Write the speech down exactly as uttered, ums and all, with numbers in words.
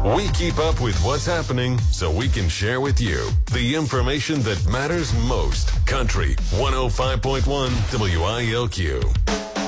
We keep up with what's happening so we can share with you the information that matters most. Country one oh five point one W I L Q.